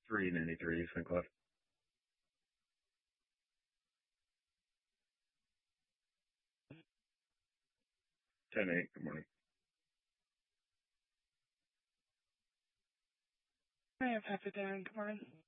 393 Sinclair. 10-8. Good morning. Hi, I'm Happy Darren. Good morning.